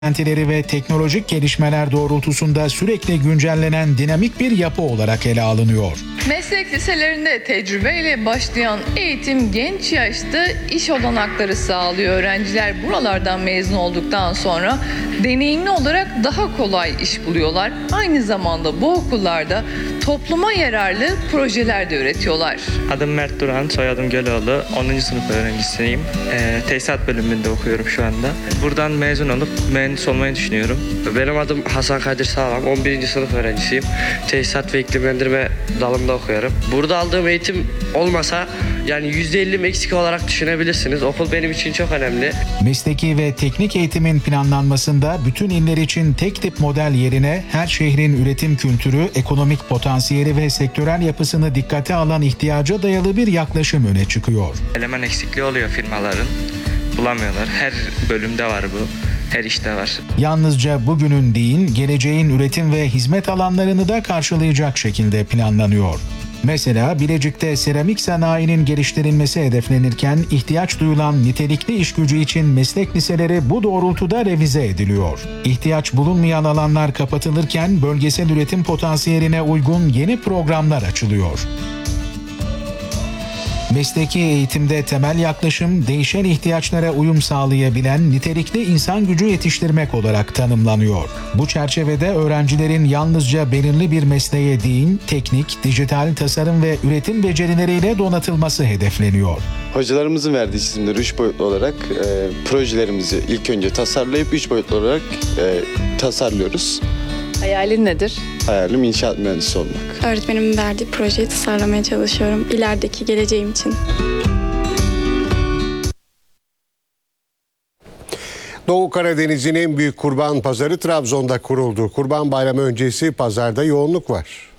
Beklentileri ve teknolojik gelişmeler doğrultusunda sürekli güncellenen dinamik bir yapı olarak ele alınıyor. Meslek liselerinde tecrübeyle başlayan eğitim genç yaşta iş olanakları sağlıyor. Öğrenciler buralardan mezun olduktan sonra deneyimli olarak daha kolay iş buluyorlar. Aynı zamanda bu okullarda topluma yararlı projeler de üretiyorlar. Adım Mert Duran, soyadım Göloğlu. 10. sınıf öğrencisiyim. Tesisat bölümünde okuyorum şu anda. Buradan mezun olup mühendis olmayı düşünüyorum. Benim adım Hasan Kadir Sağlam, 11. sınıf öğrencisiyim. Tesisat ve iklimlendirme dalında okuyorum. Burada aldığım eğitim olmasa yani %50 eksik olarak düşünebilirsiniz. Okul benim için çok önemli. Mesleki ve teknik eğitimin planlanmasında bütün iller için tek tip model yerine her şehrin üretim kültürü, ekonomik potansiyeli ve sektörel yapısını dikkate alan ihtiyaca dayalı bir yaklaşım öne çıkıyor. Eleman eksikliği oluyor firmaların. Bulamıyorlar. Her bölümde var bu. Her işte var. Yalnızca bugünün değil, geleceğin üretim ve hizmet alanlarını da karşılayacak şekilde planlanıyor. Mesela Bilecik'te seramik sanayinin geliştirilmesi hedeflenirken ihtiyaç duyulan nitelikli iş gücü için meslek liseleri bu doğrultuda revize ediliyor. İhtiyaç bulunmayan alanlar kapatılırken bölgesel üretim potansiyeline uygun yeni programlar açılıyor. Mesleki eğitimde temel yaklaşım değişen ihtiyaçlara uyum sağlayabilen nitelikli insan gücü yetiştirmek olarak tanımlanıyor. Bu çerçevede öğrencilerin yalnızca belirli bir mesleğe değil, teknik, dijital, tasarım ve üretim becerileriyle donatılması hedefleniyor. Hocalarımızın verdiği çizimleri 3 boyutlu olarak projelerimizi ilk önce tasarlayıp 3 boyutlu olarak tasarlıyoruz. Hayalin nedir? Hayalim inşaat mühendisi olmak. Öğretmenimin verdiği projeyi tasarlamaya çalışıyorum ilerideki geleceğim için. Doğu Karadeniz'in en büyük kurban pazarı Trabzon'da kuruldu. Kurban Bayramı öncesi pazarda yoğunluk var.